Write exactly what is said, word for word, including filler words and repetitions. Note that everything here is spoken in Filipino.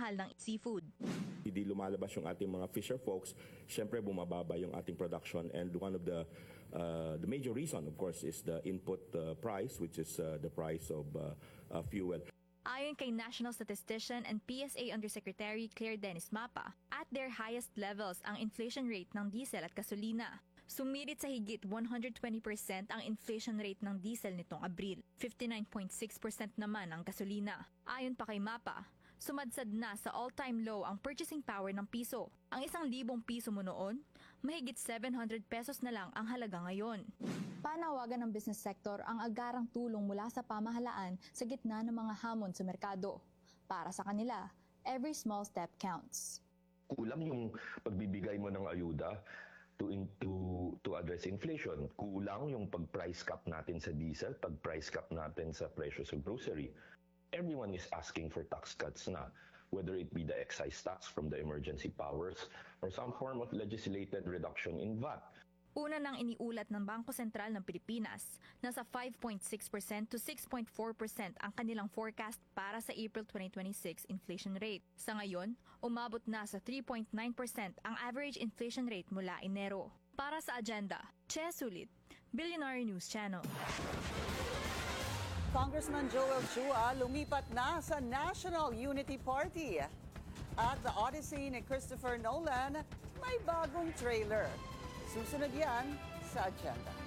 mahal ng seafood. Hindi lumalabas yung ating mga fisher folks, syempre bumababa yung ating production, and one of the uh, the major reason of course is the input uh, price, which is uh, the price of uh, uh, fuel. Ayon kay National Statistician and P S A Undersecretary Claire Dennis Mapa, at their highest levels ang inflation rate ng diesel at gasolina. Sumirit sa higit one hundred twenty percent ang inflation rate ng diesel nitong Abril, fifty-nine point six percent naman ang gasolina. Ayon pa kay Mapa, sumadsad na sa all-time low ang purchasing power ng piso. Ang isang libong piso mo noon, mahigit seven hundred pesos na lang ang halaga ngayon. Panawagan ng business sector ang agarang tulong mula sa pamahalaan sa gitna ng mga hamon sa merkado. Para sa kanila, every small step counts. Kulang yung pagbibigay mo ng ayuda to to to address inflation. Kulang yung pag-price cap natin sa diesel, pag-price cap natin sa presyo sa grocery. Everyone is asking for tax cuts na, whether it be the excise tax from the emergency powers or some form of legislated reduction in V A T. Una nang iniulat ng Bangko Sentral ng Pilipinas, nasa five point six percent to six point four percent ang kanilang forecast para sa April twenty twenty-six inflation rate. Sa ngayon, umabot na sa three point nine percent ang average inflation rate mula Enero. Para sa agenda, Che Sulit, Billionaire News Channel. Congressman Joel Chua lumipat na sa National Unity Party. At The Odyssey ni Christopher Nolan may bagong trailer. Susunod yan sa agenda.